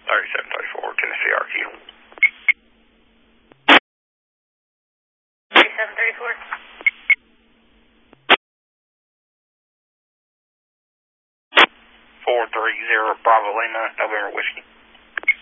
3734, Tennessee RQ. 3734. 430 Bravo Lima, November Whiskey.